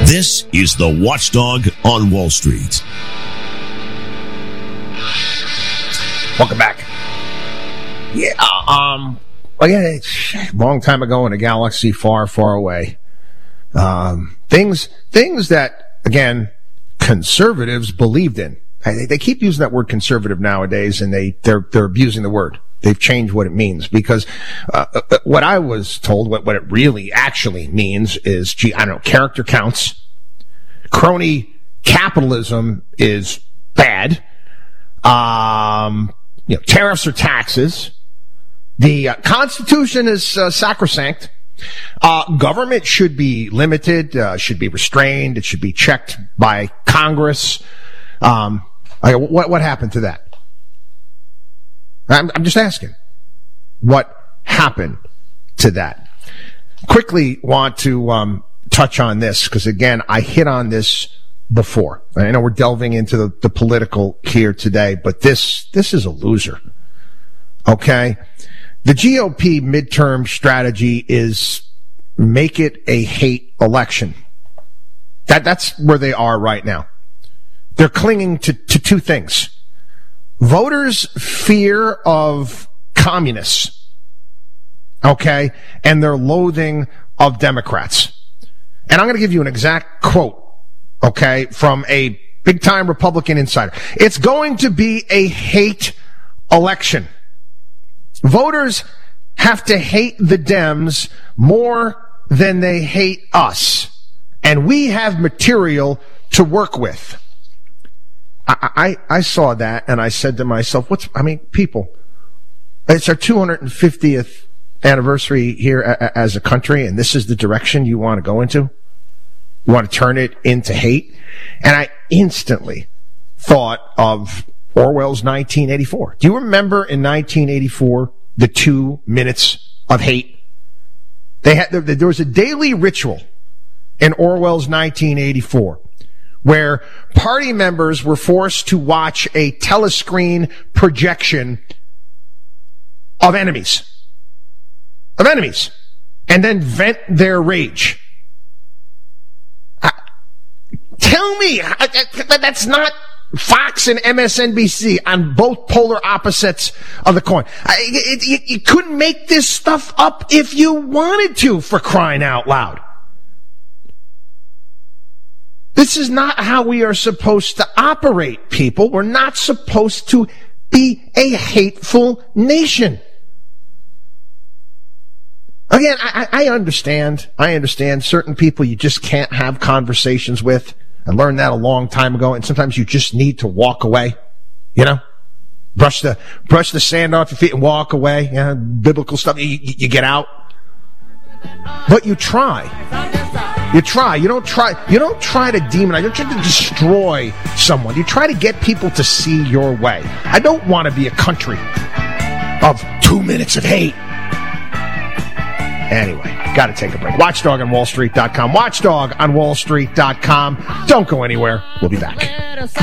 This is the Watchdog on Wall Street. Welcome back. Yeah, it's a long time ago in a galaxy far, far away. Things that, again, conservatives believed in. They keep using that word conservative nowadays, and they're abusing the word. They've changed what it means because what I was told, what it really actually means is, character counts. Crony capitalism is bad. Tariffs or taxes. The Constitution is sacrosanct. Government should be limited, should be restrained. It should be checked by Congress. What happened to that? I'm just asking. What happened to that? Quickly want to touch on this because, again, I hit on this before. I know we're delving into the political here today, but this is a loser. Okay? The GOP midterm strategy is make it a hate election. That's where they are right now. They're clinging to two things. Voters' fear of communists, okay, and their loathing of Democrats. And I'm going to give you an exact quote, okay, from a big-time Republican insider. It's going to be a hate election. Voters have to hate the Dems more than they hate us. And we have material to work with. I saw that and I said to myself, people, it's our 250th anniversary here as a country, and this is the direction you want to go into? You want to turn it into hate? And I instantly thought of Orwell's 1984. Do you remember in 1984 the 2 minutes of hate? There was a daily ritual in Orwell's 1984 where party members were forced to watch a telescreen projection of enemies, and then vent their rage. Tell me, that's not Fox and MSNBC on both polar opposites of the coin. You couldn't make this stuff up if you wanted to, for crying out loud. This is not how we are supposed to operate, people. We're not supposed to be a hateful nation. Again, I understand. I understand certain people you just can't have conversations with. I learned that a long time ago, and sometimes you just need to walk away. Brush the sand off your feet and walk away. Biblical stuff. You get out. But you try. You try. You don't try to demonize. You don't try to destroy someone. You try to get people to see your way. I don't want to be a country of 2 minutes of hate. Anyway, got to take a break. WatchdogOnWallStreet.com. WatchdogOnWallStreet.com. Don't go anywhere. We'll be back.